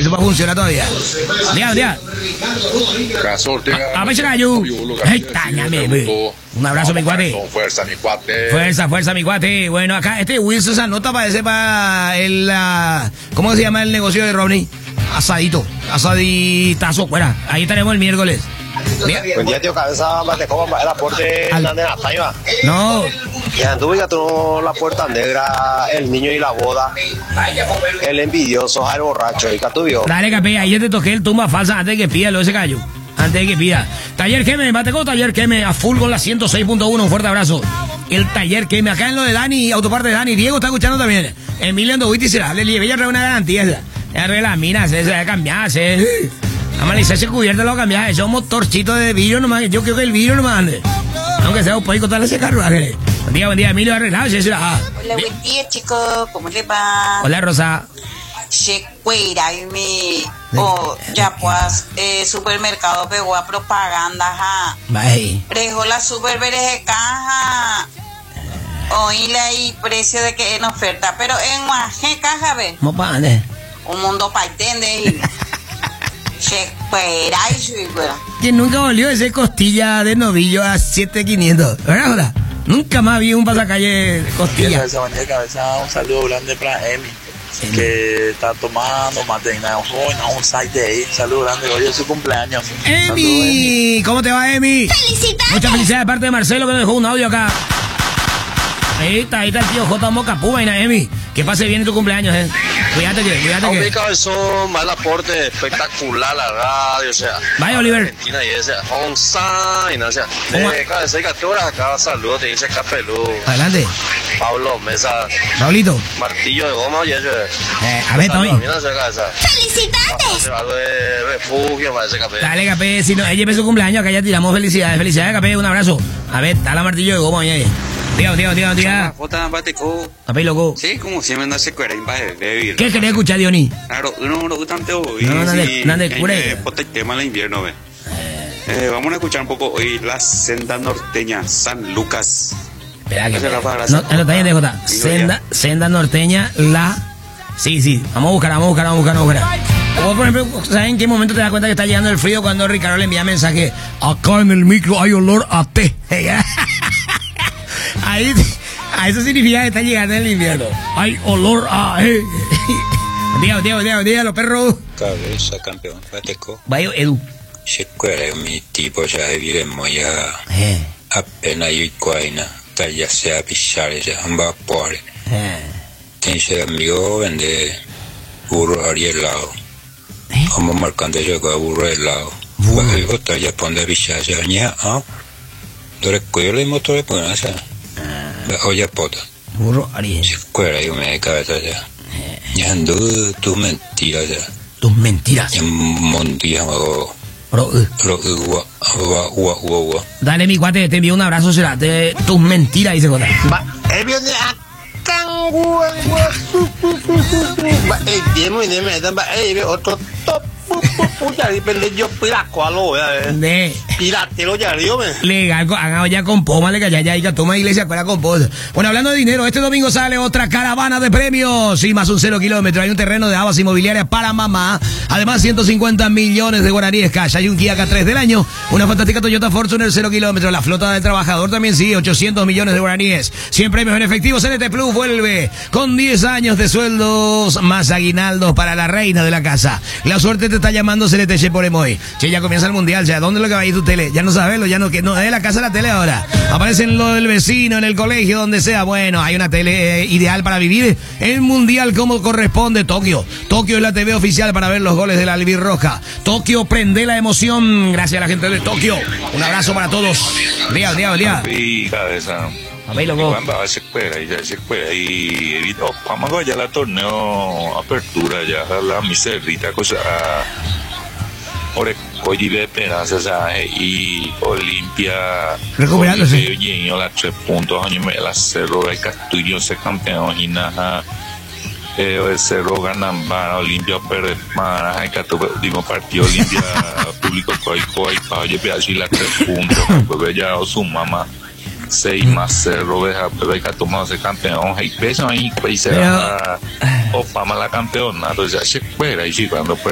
Eso va a funcionar todavía. Día. A ver, Cayu. Un abrazo, mi cuate. Fuerza, mi cuate. Fuerza, mi cuate. Bueno, acá Wilson se anota para el... ¿cómo se llama el negocio de Rodney? Asaditazo, fuera. Ahí estaremos el miércoles. Buen día, tío Cabeza, más de cómo va el aporte de la Taiva. No. Ya tú la puerta negra, el niño y la boda, el envidioso, el borracho y Catubio. Dale, Capé, ahí ya te toqué el tumba falsa antes de que pida ese gallo. Antes de que pida. Taller Queme, Mateco, Taller Queme, a full con la 106.1, un fuerte abrazo. El Taller Queme, acá en lo de Dani, autoparte de Dani. Diego está escuchando también. Emilio Andovitti será, le llevé ya una garantía. Arregla las minas, se va a cambiarse. Amalizarse cubierta lo cambiar, eso es un motorcito de vidrio nomás, yo creo que el vidrio nomás ande. Aunque sea un poquito tal ese carro. Buen día, Emilio arreglado. Hola, buen día, chicos, ¿cómo le va? Hola, Rosa. Checuera, ya pues, supermercado pegó a propaganda, ja. Bye. Prejo la superveres de caja. Oíle ahí precio de que en oferta, pero en más caja, ve. ¿Cómo pande? Un mundo para entender. Que nunca volvió ese costilla de novillo a 7.500, ¿verdad? Nunca más vi un pasacalle costilla. Un saludo grande para Emi, que está tomando mate un site de ahí. Saludo grande, hoy es su cumpleaños. Emi, ¿cómo te va, Emi? ¡Felicidades! Muchas felicidades de parte de Marcelo, que nos dejó un audio acá. Ahí está el tío J. Moca Puma y Emi. Que pase bien en tu cumpleaños, Cuídate que. Cabezón, mal aporte, espectacular la radio, o sea. Vaya, Oliver. Argentina y ese, o sea. Cabeza y capturas acá, saludos, te dice Capelú. Adelante. Pablo Mesa. Pablito. Martillo de goma, oye, a ver, Tommy. ¡Felicidades! Algo de refugio para ese café. Dale, Capé, si no, ella es su cumpleaños, acá ya tiramos felicidades. Felicidades, Capé, un abrazo. A ver, está la Martillo de goma, oye. Tía. Jota Bateco. Capé, loco. Sí, como siempre no se cuera en baje de vivir. ¿Qué querés escuchar, Diony? Claro, uno no gusta tanto hoy. No, cure. El tema del invierno, ve. Vamos a escuchar un poco hoy la senda norteña, San Lucas. Espera que... No, está bien, Jota. Senda norteña, la... Sí. Vamos a buscar. O, por ejemplo, ¿sabes en qué momento te das cuenta que está llegando el frío? Cuando Ricardo le envía mensaje. Acá en el micro hay olor a té. Ahí, a eso significa que está llegando el invierno. Hay olor a... Día, los perros. Cabeza, campeón, Bateco. Vaya, Edu. Se cuera mi tipo, ya viviremos ya. Apenas y cuaina. Ya sea pisar, ya va por. Ese amigo vende burro arielado. Como marcante llegó a burro helado. Luego ya pone pisar, ya, lo recuerdo y motor de poner, oye, pota. Burro ariel. Se cuera y me cabeza ya. Ya ando tus mentiras ya. Tus mentiras. Ya mondía, Dale, mi cuate, te envío un abrazo, será de tus mentiras, dice Jota. Otro top. Legal, hagan ya con poma, le calla ya, y que toma iglesia con la composta. Bueno, hablando de dinero, este domingo sale otra caravana de premios y más un 0 kilómetro. Hay un terreno de Abas Inmobiliarias para mamá. Además, 150 millones de guaraníes cash. Hay un Kia K3 del año, una fantástica Toyota Fortuner 0 kilómetros. La flota del trabajador también sí, 800 millones de guaraníes. 100 premios en efectivo. CNT Plus vuelve con 10 años de sueldos más aguinaldos para la reina de la casa. La suerte te está llamando, CNT por Emoy. Che, ya comienza el mundial, ya. ¿Dónde es lo que va a ir tu tele? Ya no sabes, ya no, que no es la casa de la tele ahora. Aparece en lo del vecino, en el colegio, donde sea. Bueno, hay una tele ideal para vivir el mundial como corresponde. Tokio es la TV oficial para ver los goles de la albirroja. Tokio, prende la emoción. Gracias a la gente de Tokio. Un abrazo para todos. Día. Sí, cabeza. A ver, loco. Se cuera y vamos ya la torneo apertura ya la miserita cosa. Ore Coyi de Esperanza, y Olimpia recuperándose. Y la 3 puntos, la Cerro de Castillo se campeón y nada. El Cerro ganan para Olimpia perder para hay que último partido Olimpia público Coyi así la 3 puntos, pues ya su mamá 6 más Cerro de que tomado ese campeón y peso ahí pues se o fama la campeonato ya se fuera y si cuando